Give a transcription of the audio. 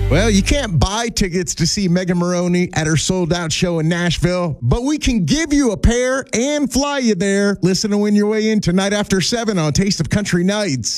Well, you can't buy tickets to see Megan Maroney at her sold-out show in Nashville, but we can give you a pair and fly you there. Listen to Win Your Way In tonight after 7 on Taste of Country Nights.